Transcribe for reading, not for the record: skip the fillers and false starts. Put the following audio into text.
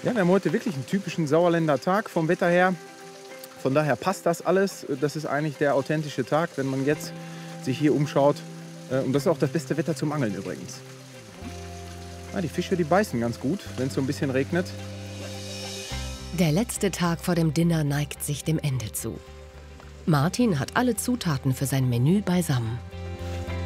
Ja, wir haben heute wirklich einen typischen Sauerländer Tag vom Wetter her. Von daher passt das alles. Das ist eigentlich der authentische Tag, wenn man jetzt sich hier umschaut. Und das ist auch das beste Wetter zum Angeln übrigens. Ja, die Fische, die beißen ganz gut, wenn es so ein bisschen regnet. Der letzte Tag vor dem Dinner neigt sich dem Ende zu. Martin hat alle Zutaten für sein Menü beisammen.